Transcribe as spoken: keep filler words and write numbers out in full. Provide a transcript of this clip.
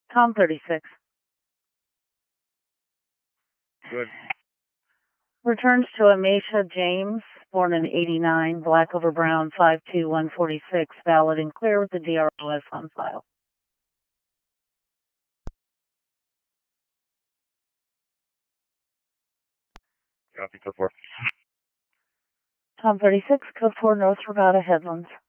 Tom thirty-six. Good. Returns to Amisha James, born in eighty-nine, black over brown, five two one forty-six, valid and clear with the D R O S on file. Copy, code four. Tom thirty-six, code four, North Regatta Headlands.